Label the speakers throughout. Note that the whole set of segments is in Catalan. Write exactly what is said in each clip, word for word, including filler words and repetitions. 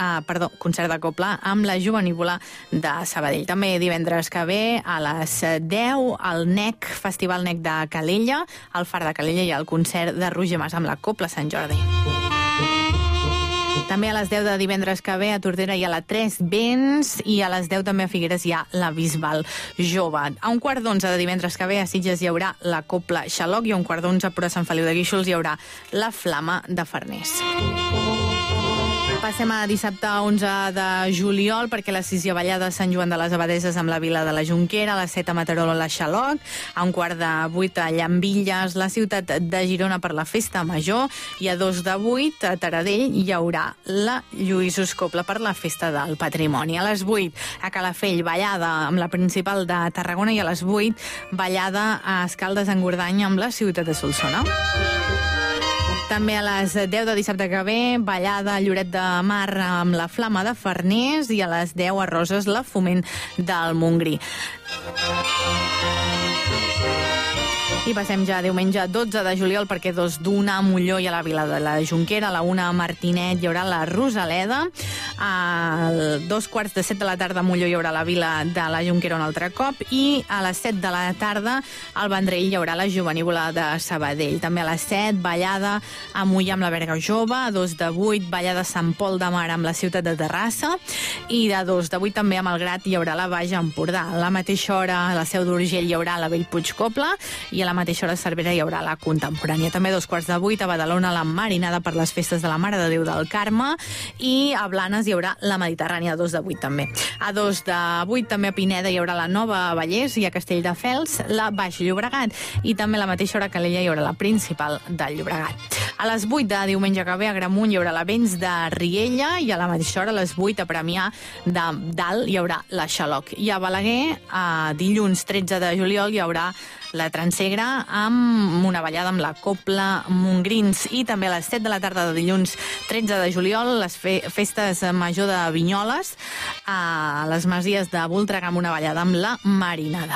Speaker 1: eh, perdó, concert de copla amb la Jovenívola de Sabadell. També divendres que ve a les deu al N E C, Festival N E C de Calella, al Far de Calella hi ha el concert de Roger Mas amb la Copla Sant Jordi. També a les deu de divendres que ve a Tordera hi ha la Tres Vents i a les deu també a Figueres hi ha la Bisbal Jove. A un quart d'onze de divendres que ve a Sitges hi haurà la Copla Xaloc i a un quart d'onze però a Sant Feliu de Guíxols hi haurà la Flama de Farners. Passem a dissabte onze de juliol perquè la sisena ballada de Sant Joan de les Abadeses amb la Vila de la Jonquera, a les set a Mataró la Xaloc, a un quart de vuit a Llambilles, la ciutat de Girona per la Festa Major i a dos de vuit a Taradell hi haurà la Lluïsos Copla per la Festa del Patrimoni. A les vuit a Calafell, ballada amb la Principal de Tarragona i a les vuit ballada a Escaldes-Engordany amb la ciutat de Solsona. També a les deu de dissabte que ve, ballada a Lloret de Mar amb la Flama de Farners i a les deu a Roses la Foment del Montgrí. I passem ja a diumenge dotze de juliol perquè dos d'una a Molló i a la Vila de la Jonquera, a la una a Martinet hi haurà la Rosaleda, a dos quarts de set de la tarda a Molló hi haurà la Vila de la Jonquera un altre cop i a les set de la tarda al Vendrell hi haurà la Jovenívola de Sabadell. També a les set ballada a Mollà amb la Berga Jove, a dos de vuit ballada a Sant Pol de Mar amb la ciutat de Terrassa i de dos de vuit també a Malgrat hi haurà la Baix Empordà. A la mateixa hora a la Seu d'Urgell hi haurà la Bellpuig Copla i a la mateixa hora a Cervera hi haurà la Contemporània. També a dos quarts de vuit a Badalona la Marinada per les festes de la Mare de Déu del Carme i a Blanes hi haurà la Mediterrània a dos de vuit també. A dos de vuit també a Pineda hi haurà la Nova Vallès i a Castelldefels la Baix Llobregat i també a la mateixa hora a Calella hi haurà la Principal del Llobregat. A les vuit de diumenge que ve a Gramunt hi haurà la Vents de Riella i a la mateixa hora a les vuit a Premià de Dalt hi haurà la Xaloc. I a Balaguer a dilluns tretze de juliol hi haurà la Transegre amb una ballada amb la Copla Montgrins i també a les set de la tarda de dilluns tretze de juliol les fe festes major de Vinyoles a les Masies de Voltregà amb una ballada amb la Marinada.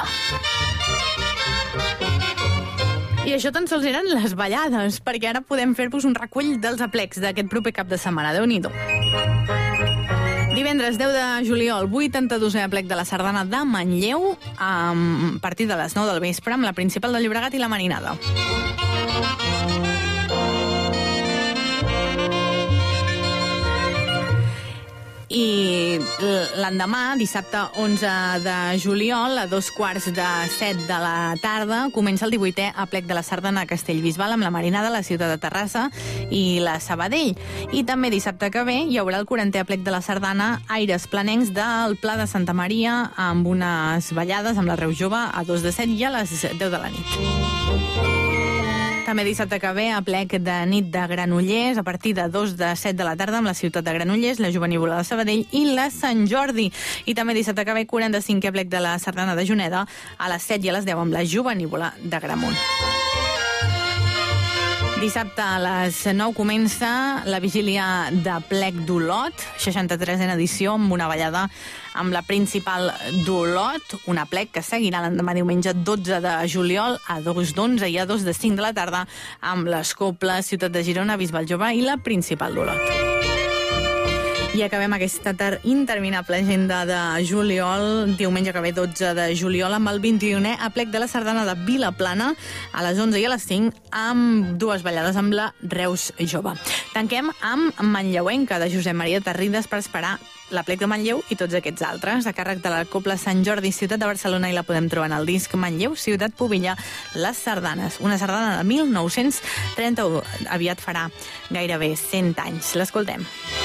Speaker 1: I això tan sols eren les ballades, perquè ara podem fer-vos un recull dels aplecs d'aquest proper cap de setmana. Déu-n'hi-do. Divendres deu de juliol, vuitanta-dosè aplec de la Sardana de Manlleu a partir de les nou del vespre amb la Principal del Llobregat i la Marinada. I l'endemà, dissabte onze de juliol, a dos quarts de set de la tarda, comença el divuitè aplec de la Sardana a Castellbisbal amb la Marinada, la ciutat de Terrassa i la Sabadell. I també dissabte que ve hi haurà el quarantè aplec de la Sardana Aires Planencs del Pla de Santa Maria amb unes ballades amb la Reus Jove a dos de set i a les deu de la nit. També dissabte que ve a plec de nit de Granollers a partir de dos de set de la tarda amb la ciutat de Granollers, la Jovenívola de Sabadell i la Sant Jordi. I també dissabte que ve quaranta-cinquè aplec de la Sardana de Juneda a les set i a les deu amb la Jovenívola de Gramunt. Dissabte a les nou comença la vigília de plec d'Olot, seixanta-tresena edició, amb una ballada amb la Principal d'Olot, un aplec que seguirà l'endemà diumenge dotze de juliol a dos d'onze i a dos de cinc de la tarda amb les Coples, Ciutat de Girona, Bisbal Jove i la Principal d'Olot. I acabem aquesta interminable agenda de juliol, diumenge que ve dotze de juliol, amb el vint-i-unè aplec de la Sardana de Vilaplana a les onze i a les cinc amb dues ballades amb la Reus Jove. Tanquem amb Manlleuenca de Josep Maria Terrides per esperar l'aplec de Manlleu i tots aquests altres, a càrrec de la Copla Sant Jordi, ciutat de Barcelona, i la podem trobar en el disc Manlleu, ciutat Pobilla, les sardanes. Una sardana de mil nou-cents trenta-u, aviat farà gairebé cent anys. L'escoltem.